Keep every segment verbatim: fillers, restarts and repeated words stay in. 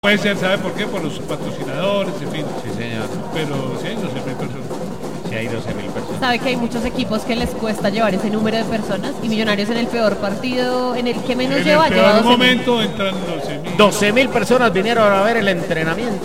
Puede ser, ¿sabe por qué? Por los patrocinadores, en fin. Sí, señor. Pero sí hay doce mil personas. Sí, hay doce mil personas. Sabe que hay muchos equipos que les cuesta llevar ese número de personas y Millonarios en el peor partido, en el que menos en lleva, el lleva peor doce mil. momento entran doce mil. doce mil personas vinieron a ver el entrenamiento.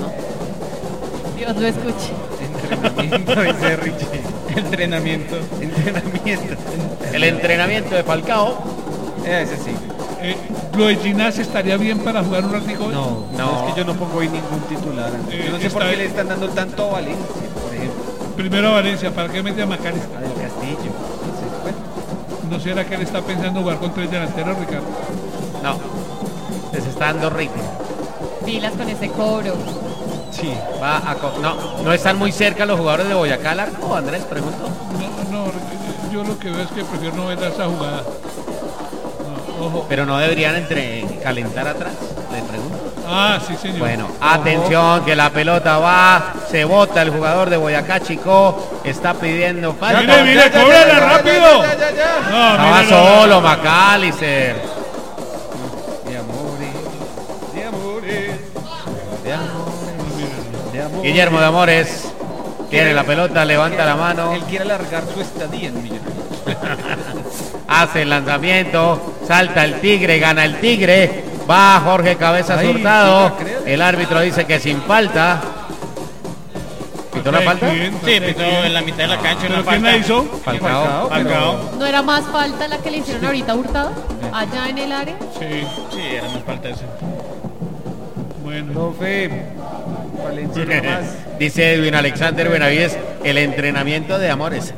¿No? Dios lo escuche. Entrenamiento, dice Richie. Entrenamiento. Entrenamiento. El entrenamiento de Falcao. Ese sí. Eh, ¿Lo de Ginás estaría bien para jugar un ratico? No, no, No. es que yo no pongo hoy ningún titular. Eh, Yo no sé por está- qué le están dando tanto a Valencia, por ejemplo. Primero a Valencia, ¿para qué mete a Macalista? A del Castillo. Entonces, bueno, ¿No será que él está pensando jugar con tres delanteros, Ricardo? No. Les está dando ritmo. Pilas con ese cobro. sí. Va a co- no, no están muy cerca los jugadores de Boyacá al arco, Andrés, pregunto. No, no, yo lo que veo es que prefiero no ver esa jugada. No, ojo. Pero no deberían entre calentar atrás, le pregunto. Ah, sí, señor. Bueno, atención, que la pelota va, se bota el jugador de Boyacá Chico, está pidiendo falta. Mire, mire, cóbrala rápido. Ya, ya, ya. No, Estaba mire, no, solo no. Macalister. De amores, de amores, de amores, de amores. Guillermo de Amores tiene la pelota, levanta la mano, Él quiere alargar su estadía en Millonarios. hace el lanzamiento, salta el Tigre, gana el Tigre, va Jorge Cabezas Ay, Hurtado, chica, créale. el árbitro dice que sin falta. ¿Pitó la falta? ¿Quién? Sí, pitó en la mitad de la cancha una ¿Pero quién falta. la hizo? Falcao. Falcao. ¿No era más falta la que le hicieron ahorita a Hurtado? Allá en el área. Sí, Sí, era más falta eso. bueno. Profe, Valencia no más. Dice Edwin Alexander Benavides, el entrenamiento de Amores.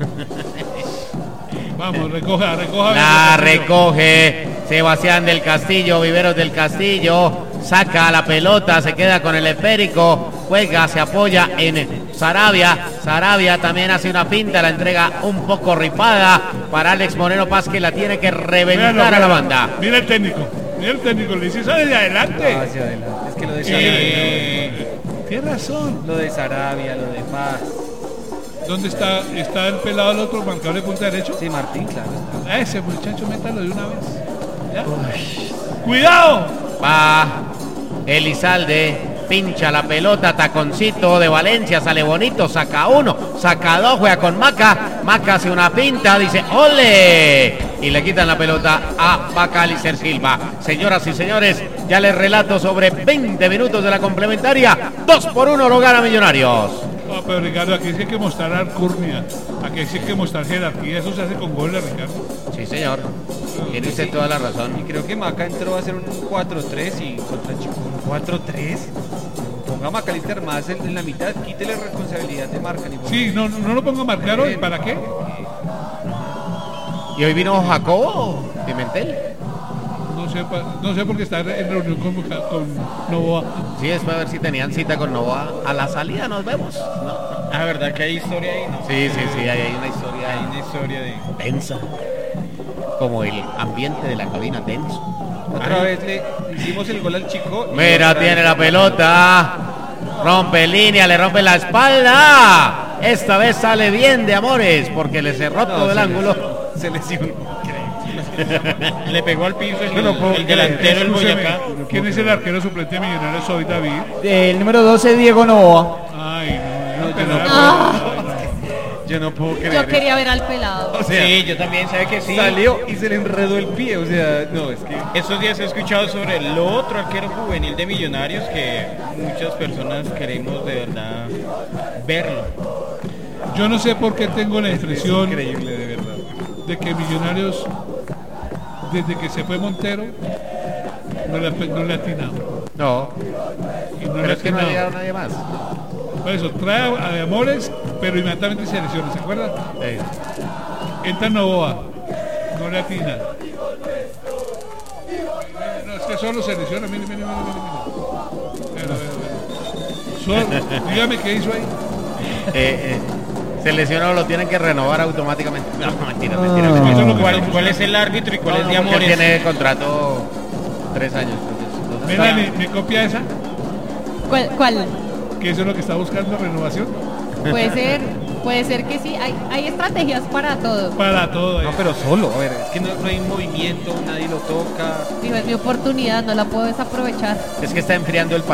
Vamos, recoja, recoja. La recoge Sebastián del Castillo, Viveros del Castillo, saca la pelota, se queda con el esférico, juega, se apoya en Sarabia, Sarabia también hace una pinta, la entrega un poco ripada para Alex Moreno Paz, que la tiene que reventar Véalo, a la véalo. banda. Mira el técnico, mira el técnico, le dice, sale de adelante. Ah, hacia adelante. Es que lo de Sí. Sarabia, Tiene razón. lo de Sarabia, lo de Paz. ¿Dónde está? ¿Está el pelado el otro marcador de punta derecho? Sí, Martín, claro. está. A ese muchacho, métalo de una vez. ¿Ya? ¡Cuidado! Va Elizalde, pincha la pelota, taconcito de Valencia, sale bonito, saca uno, saca dos, juega con Maca, Maca hace una pinta, dice ¡ole! Y le quitan la pelota a Macalister Silva. Señoras y señores, ya les relato sobre veinte minutos de la complementaria, dos por uno lo gana Millonarios. No, pero Ricardo, aquí sí hay que mostrar alcurnia, aquí sí hay que mostrar jerarquía, eso se hace con goles, Ricardo. Sí, señor, tiene usted toda la Y razón. creo que Maca entró a hacer un cuatro tres y contra Chico un cuatro tres. Ponga a Macalister más en, en la mitad, quítele responsabilidad de marca. Ni por- Sí, no, no lo pongo a marcar hoy, ¿para qué? Y hoy vino Jacobo Pimentel. No sé, pa- no sé porque está en reunión con, con Novoa. Sí, es para ver si tenían cita con Novoa. A la salida nos vemos. ¿no? Ah, verdad que hay historia ahí, ¿no? Sí, sí, sí, ahí hay una historia Hay una historia de... tensa. Como el ambiente de la cabina tenso. Otra vez le hicimos el gol al Chico. y Mira, otra tiene vez- la pelota. Rompe línea, le rompe la espalda. Esta vez sale bien de Amores porque le cerró No, todo el se ángulo. les- Se lesionó. Le pegó al piso el, Yo no puedo el creer. delantero, el Escúcheme, Boyacá. ¿quién es el arquero suplente de Millonarios hoy, David? El número doce, Diego Novoa. Ay, no, No, yo no pero- Ah, Yo no puedo creer. yo quería ver al pelado. O sea, Sí, yo también, ¿sabe que sí? salió y se le enredó el pie. O sea, no, es que. Estos días he escuchado sobre el otro arquero juvenil de Millonarios que muchas personas queremos de verdad verlo. Yo no sé por qué tengo la impresión Increíble, de verdad. de que Millonarios, desde que se fue Montero, no le, ha- no le ha atinado. No, Y no le pero ha es que no ha atinado. llegado nadie más. Por eso, trae a, a de Amores, pero inmediatamente se lesiona, ¿se acuerdan? Sí. Entra Novoa, no le atina. No, es que solo se lesiona, mire, mire, mire, mire. mire. Mira, mira, mira. Solo- dígame qué hizo ahí. Eh, eh, se lesionó, lo tienen que renovar automáticamente. No, mentira, mentira, Eso es mentira. lo que ¿Cuál, estamos cuál es el árbitro y cuál No, es de no, porque Amores? tiene contrato tres años. entonces, Mira, mi, mi copia esa, ¿Cuál? cuál? que eso es lo que está buscando, renovación. Puede ser. Puede ser que sí, hay, hay estrategias para todo. Para todo. No, eh. pero solo, a ver, es que no, no hay movimiento, nadie lo toca. Digo, es mi oportunidad, no la puedo desaprovechar. Es que está enfriando el